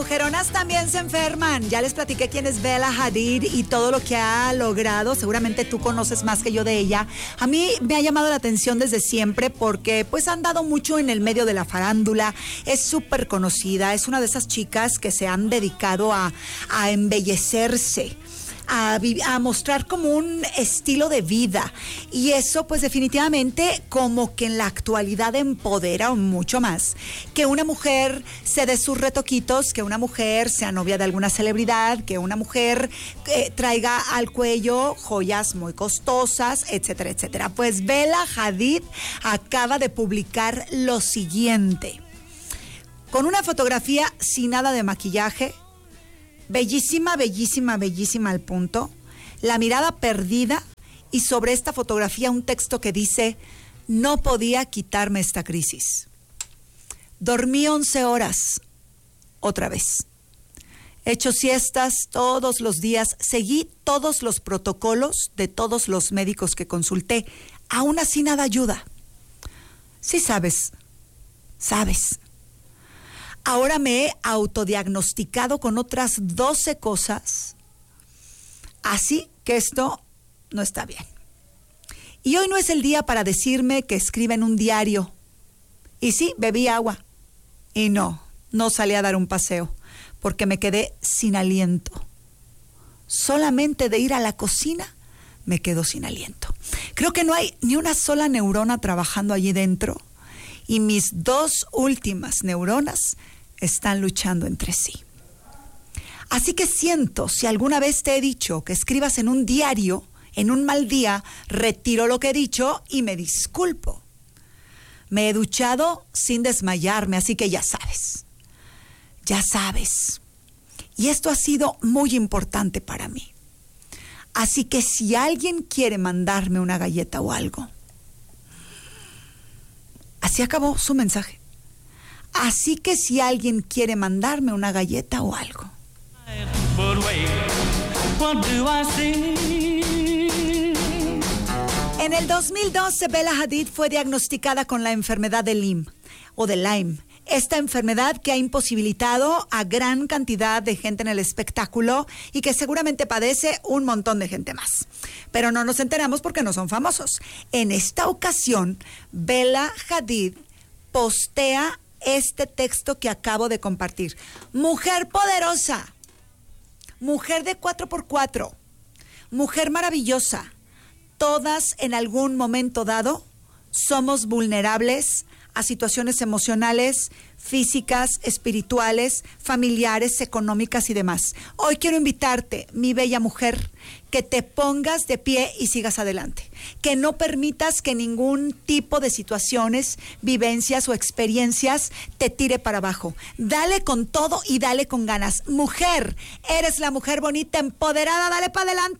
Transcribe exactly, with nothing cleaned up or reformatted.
Mujeronas también se enferman. Ya les platiqué quién es Bella Hadid y todo lo que ha logrado. Seguramente tú conoces más que yo de ella. A mí me ha llamado la atención desde siempre porque pues han dado mucho en el medio de la farándula. Es súper conocida. Es una de esas chicas que se han dedicado a, a embellecerse. A, a mostrar como un estilo de vida, y eso pues definitivamente como que en la actualidad empodera mucho más que una mujer se dé sus retoquitos, que una mujer sea novia de alguna celebridad, que una mujer eh, traiga al cuello joyas muy costosas, etcétera, etcétera. Pues Bella Hadid acaba de publicar lo siguiente, con una fotografía sin nada de maquillaje, bellísima, bellísima, bellísima al punto, la mirada perdida, y sobre esta fotografía un texto que dice: no podía quitarme esta crisis. Dormí once horas, otra vez. He hecho siestas todos los días, seguí todos los protocolos de todos los médicos que consulté, aún así nada ayuda. Sí sabes, sabes. Ahora me he autodiagnosticado con otras doce cosas, así que esto no está bien. Y hoy no es el día para decirme que escriba en un diario. Y sí, bebí agua. Y no, no salí a dar un paseo, porque me quedé sin aliento. Solamente de ir a la cocina me quedo sin aliento. Creo que no hay ni una sola neurona trabajando allí dentro, y mis dos últimas neuronas están luchando entre sí. Así que siento, si alguna vez te he dicho que escribas en un diario, en un mal día, retiro lo que he dicho y me disculpo. Me he duchado sin desmayarme, así que ya sabes, ya sabes. Y esto ha sido muy importante para mí. Así que si alguien quiere mandarme una galleta o algo, así acabó su mensaje. Así que si alguien quiere mandarme una galleta o algo. En el dos mil doce, Bella Hadid fue diagnosticada con la enfermedad de Lyme o de Lyme. Esta enfermedad que ha imposibilitado a gran cantidad de gente en el espectáculo y que seguramente padece un montón de gente más. Pero no nos enteramos porque no son famosos. En esta ocasión, Bella Hadid postea este texto que acabo de compartir. Mujer poderosa, mujer de cuatro por cuatro, mujer maravillosa. Todas en algún momento dado somos vulnerables a situaciones emocionales, físicas, espirituales, familiares, económicas y demás. Hoy quiero invitarte, mi bella mujer, que te pongas de pie y sigas adelante. Que no permitas que ningún tipo de situaciones, vivencias o experiencias te tire para abajo. Dale con todo y dale con ganas. Mujer, eres la mujer bonita, empoderada, dale para adelante.